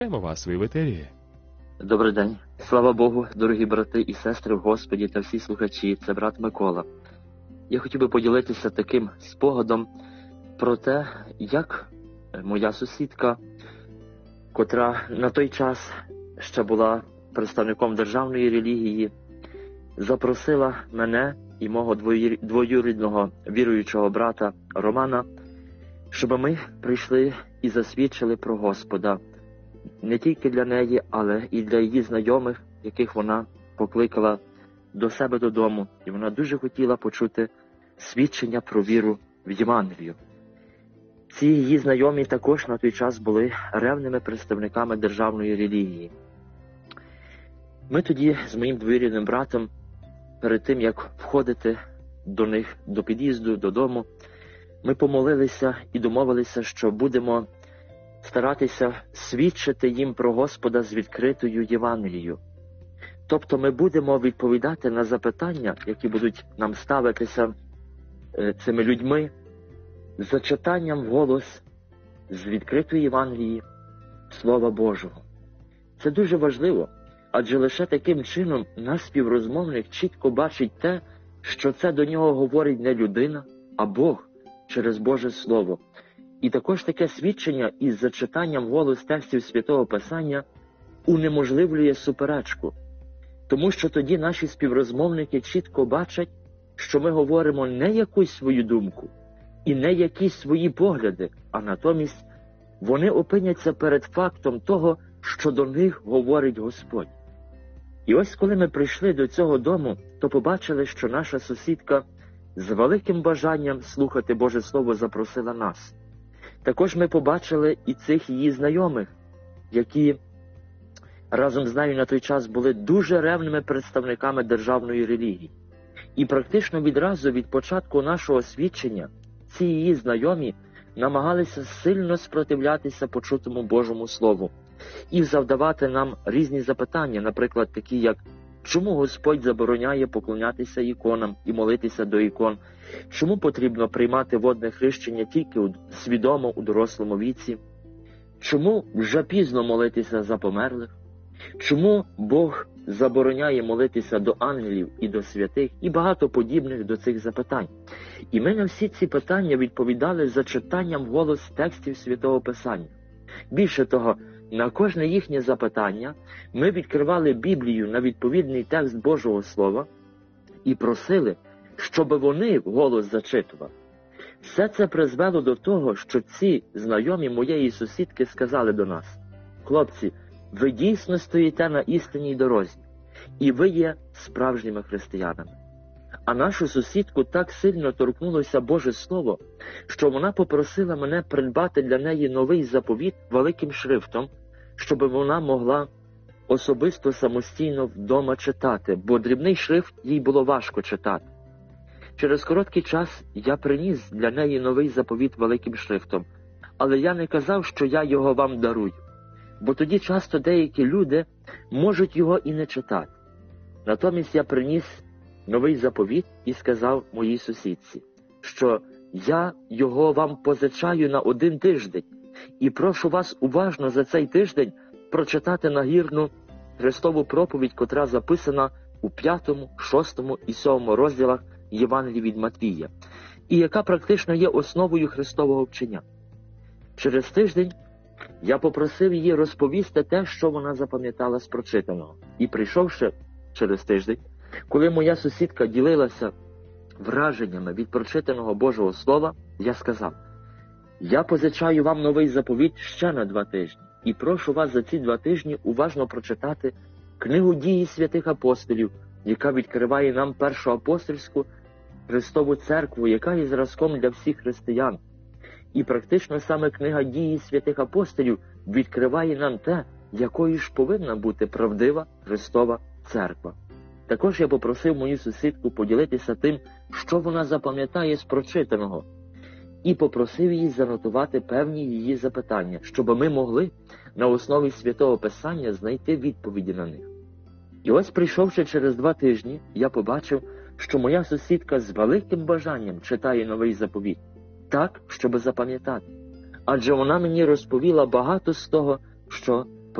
Вітаємо вас в етері. Добрий день. Слава Богу, дорогі брати і сестри в Господі та всі слухачі. Це брат Микола. Я хотів би поділитися таким спогадом про те, як моя сусідка, котра на той час ще була представником державної релігії, запросила мене і мого двоюрідного віруючого брата Романа, щоб ми прийшли і засвідчили про Господа. Не тільки для неї, але і для її знайомих, яких вона покликала до себе додому. І вона дуже хотіла почути свідчення про віру в Євангелію. Ці її знайомі також на той час були ревними представниками державної релігії. Ми тоді з моїм двоюрідним братом, перед тим, як входити до них, до під'їзду, додому, ми помолилися і домовилися, що будемо старатися свідчити їм про Господа з відкритою Євангелією. Тобто ми будемо відповідати на запитання, які будуть нам ставитися цими людьми, за читанням вголос з відкритої Євангелії Слова Божого. Це дуже важливо, адже лише таким чином наш співрозмовник чітко бачить те, що це до нього говорить не людина, а Бог через Боже Слово. І також таке свідчення із зачитанням вголос текстів Святого Писання унеможливлює суперечку. Тому що тоді наші співрозмовники чітко бачать, що ми говоримо не якусь свою думку і не якісь свої погляди, а натомість вони опиняться перед фактом того, що до них говорить Господь. І ось коли ми прийшли до цього дому, то побачили, що наша сусідка з великим бажанням слухати Боже Слово запросила нас. Також ми побачили і цих її знайомих, які разом з нею на той час були дуже ревними представниками державної релігії. І практично відразу від початку нашого свідчення ці її знайомі намагалися сильно спротивлятися почутому Божому Слову і завдавати нам різні запитання, наприклад, такі як чому Господь забороняє поклонятися іконам і молитися до ікон? Чому потрібно приймати водне хрещення тільки свідомо у дорослому віці? Чому вже пізно молитися за померлих? Чому Бог забороняє молитися до ангелів і до святих? І багато подібних до цих запитань. І ми на всі ці питання відповідали за читанням вголос текстів Святого Писання. Більше того, на кожне їхнє запитання ми відкривали Біблію на відповідний текст Божого Слова і просили, щоб вони вголос зачитували. Все це призвело до того, що ці знайомі моєї сусідки сказали до нас: «Хлопці, ви дійсно стоїте на істинній дорозі, і ви є справжніми християнами». А нашу сусідку так сильно торкнулося Боже Слово, що вона попросила мене придбати для неї новий заповіт великим шрифтом, щоб вона могла особисто самостійно вдома читати, бо дрібний шрифт їй було важко читати. Через короткий час я приніс для неї новий заповіт великим шрифтом, але я не казав, що я його вам дарую, бо тоді часто деякі люди можуть його і не читати. Натомість я приніс новий заповіт і сказав моїй сусідці, що я його вам позичаю на 1 тиждень і прошу вас уважно за цей тиждень прочитати нагірну Христову проповідь, котра записана у 5, 6 і 7 розділах Євангелії від Матвія, і яка практично є основою Христового вчення. Через тиждень я попросив її розповісти те, що вона запам'ятала з прочитаного. І прийшовши через тиждень, коли моя сусідка ділилася враженнями від прочитаного Божого Слова, я сказав: «Я позичаю вам новий заповіт ще на 2 тижні, і прошу вас за ці 2 тижні уважно прочитати книгу «Дії святих апостолів», яка відкриває нам першу апостольську Христову церкву, яка є зразком для всіх християн. І практично саме книга «Дії святих апостолів» відкриває нам те, якою ж повинна бути правдива Христова церква». Також я попросив мою сусідку поділитися тим, що вона запам'ятає з прочитаного, і попросив її занотувати певні її запитання, щоб ми могли на основі Святого Писання знайти відповіді на них. І ось, прийшовши через 2 тижні, я побачив, що моя сусідка з великим бажанням читає новий заповіт, так, щоб запам'ятати. Адже вона мені розповіла багато з того, що